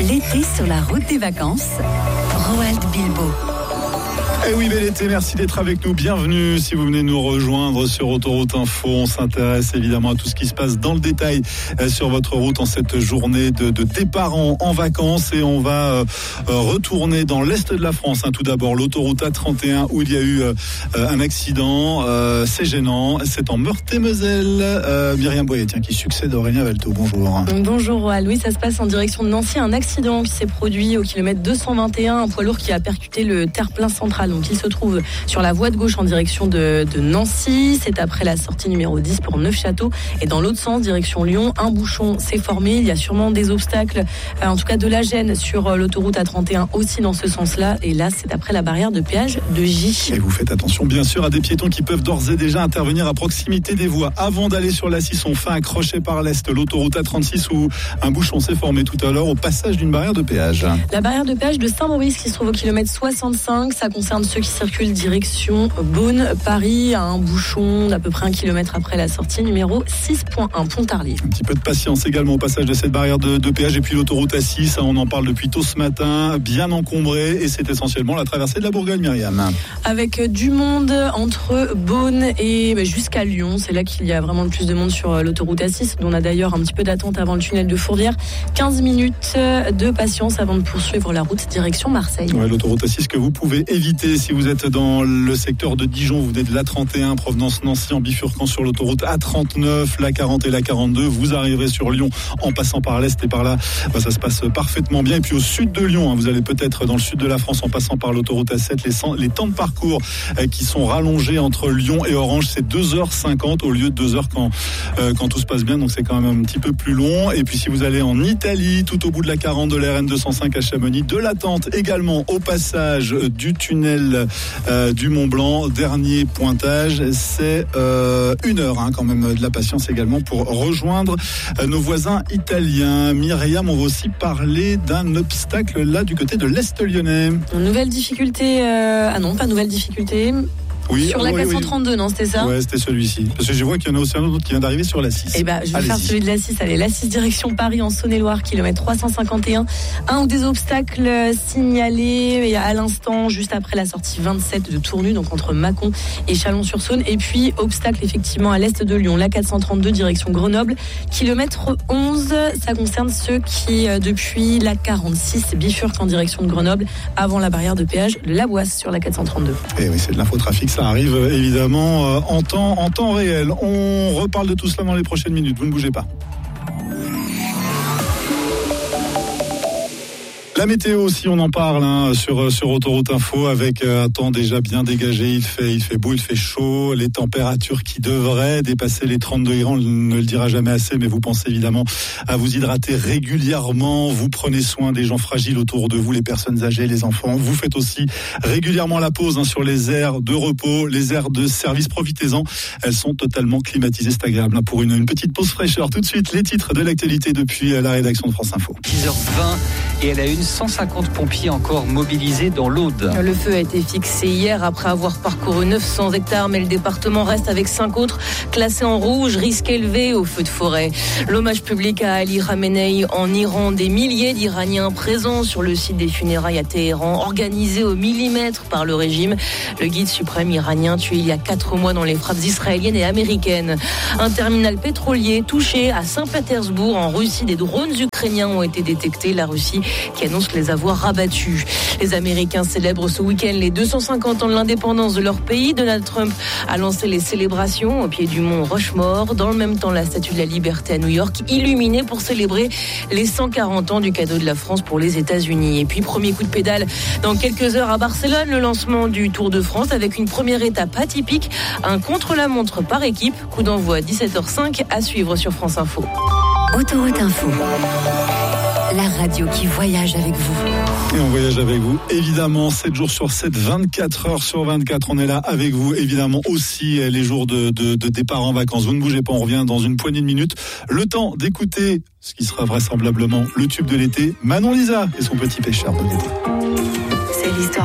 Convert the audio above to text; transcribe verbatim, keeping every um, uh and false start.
L'été sur la route des vacances, Roald Bilbo. Eh oui, bel été, merci d'être avec nous. Bienvenue si vous venez nous rejoindre sur Autoroute Info. On s'intéresse évidemment à tout ce qui se passe dans le détail sur votre route en cette journée de, de départ en, en vacances. Et on va euh, retourner dans l'est de la France. Hein. Tout d'abord, l'autoroute A trente et un où il y a eu euh, un accident. Euh, c'est gênant. C'est en Meurthe-et-Moselle. Euh, Myriam Boyer, tiens, qui succède à Aurélien Valto. Bonjour. Bonjour Roald. Oui, ça se passe en direction de Nancy. Un accident qui s'est produit au kilomètre deux cent vingt et un. Un poids lourd qui a percuté le terre-plein central. Donc il se trouve sur la voie de gauche en direction de, de Nancy. C'est après la sortie numéro dix pour Neufchâteau. Et dans l'autre sens, direction Lyon, un bouchon s'est formé. Il y a sûrement des obstacles, euh, en tout cas de la gêne sur l'autoroute A trente et un aussi dans ce sens-là. Et là, c'est après la barrière de péage de J. Et vous faites attention bien sûr à des piétons qui peuvent d'ores et déjà intervenir à proximité des voies. Avant d'aller sur l'A six, on fait accroché par l'est l'autoroute A trente-six où un bouchon s'est formé tout à l'heure au passage d'une barrière de péage. La barrière de péage de Saint-Maurice qui se trouve au kilomètre soixante-cinq, ça concerne ceux qui circulent direction Beaune-Paris, à un bouchon d'à peu près un kilomètre après la sortie numéro six point un, Pontarlier. Un petit peu de patience également au passage de cette barrière de, de péage. Et puis l'autoroute A six, on en parle depuis tôt ce matin, bien encombrée, et c'est essentiellement la traversée de la Bourgogne, Myriam. Avec du monde entre Beaune et jusqu'à Lyon, c'est là qu'il y a vraiment le plus de monde sur l'autoroute A six. On a d'ailleurs un petit peu d'attente avant le tunnel de Fourvière. quinze minutes de patience avant de poursuivre la route direction Marseille. Ouais, l'autoroute A six que vous pouvez éviter si vous êtes dans le secteur de Dijon, vous venez de l'A trente et un, provenance Nancy, en bifurquant sur l'autoroute A trente-neuf, l'A quarante et l'A quarante-deux. Vous arriverez sur Lyon en passant par l'Est et par là, bah, ça se passe parfaitement bien. Et puis au sud de Lyon, hein, vous allez peut-être dans le sud de la France en passant par l'autoroute A sept, les, les temps de parcours euh, qui sont rallongés entre Lyon et Orange, c'est deux heures cinquante au lieu de deux heures quand, euh, quand tout se passe bien. Donc c'est quand même un petit peu plus long. Et puis si vous allez en Italie, tout au bout de la quarante de la R N deux cent cinq à Chamonix, de l'attente également au passage du tunnel euh, du Mont-Blanc, dernier pointage, c'est euh, une heure hein, quand même de la patience également pour rejoindre euh, nos voisins italiens. Myriam, on va aussi parler d'un obstacle là du côté de l'Est lyonnais. Nouvelle difficulté, euh... ah non, pas nouvelle difficulté. Oui, sur la oui, quatre cent trente-deux, oui. Non, c'était ça ? Ouais, c'était celui-ci. Parce que je vois qu'il y en a aussi un autre qui vient d'arriver sur l'A six. Eh ben, je vais Allez-y. faire celui de l'A six. Allez, l'A six direction Paris en Saône-et-Loire, kilomètre trois cent cinquante et un. Un ou des obstacles signalés à l'instant, juste après la sortie vingt-sept de Tournu, donc entre Mâcon et Chalon-sur-Saône. Et puis, obstacle effectivement à l'est de Lyon, la quatre cent trente-deux direction Grenoble, kilomètre onze. Ça concerne ceux qui, depuis la quarante-six, bifurquent en direction de Grenoble, avant la barrière de péage de La Boisse sur la quatre cent trente-deux. Et oui, c'est de l'infotrafic, ça arrive évidemment euh, en temps, en temps réel. On reparle de tout cela dans les prochaines minutes, vous ne bougez pas. La météo aussi, on en parle hein, sur sur Autoroute Info avec un temps déjà bien dégagé. Il fait il fait beau, il fait chaud. Les températures qui devraient dépasser les trente degrés, on ne le dira jamais assez, mais vous pensez évidemment à vous hydrater régulièrement. Vous prenez soin des gens fragiles autour de vous, les personnes âgées, les enfants. Vous faites aussi régulièrement la pause hein, sur les aires de repos, les aires de service. Profitez-en, elles sont totalement climatisées. C'est agréable hein, pour une, une petite pause fraîcheur. Tout de suite, les titres de l'actualité depuis la rédaction de France Info. dix heures vingt et elle a une cent cinquante pompiers encore mobilisés dans l'Aude. Le feu a été fixé hier après avoir parcouru neuf cents hectares, mais le département reste avec cinq autres classés en rouge, risque élevé au feu de forêt. L'hommage public à Ali Khamenei en Iran, des milliers d'Iraniens présents sur le site des funérailles à Téhéran, organisé au millimètre par le régime. Le guide suprême iranien tué il y a quatre mois dans les frappes israéliennes et américaines. Un terminal pétrolier touché à Saint-Pétersbourg en Russie. Des drones ukrainiens ont été détectés. La Russie qui annonce les avoir rabattus. Les Américains célèbrent ce week-end les deux cent cinquante ans de l'indépendance de leur pays. Donald Trump a lancé les célébrations au pied du mont Rushmore. Dans le même temps, la Statue de la Liberté à New York, illuminée pour célébrer les cent quarante ans du cadeau de la France pour les États-Unis. Et puis, premier coup de pédale dans quelques heures à Barcelone, le lancement du Tour de France avec une première étape atypique, un contre-la-montre par équipe. Coup d'envoi à dix-sept heures cinq à suivre sur France Info. Autoroute Info. La radio qui voyage avec vous. Et on voyage avec vous, évidemment, sept jours sur sept, vingt-quatre heures sur vingt-quatre. On est là avec vous, évidemment, aussi les jours de, de, de départ en vacances. Vous ne bougez pas, on revient dans une poignée de minutes. Le temps d'écouter ce qui sera vraisemblablement le tube de l'été, Manon Lisa et son petit pêcheur de l'été. C'est l'histoire.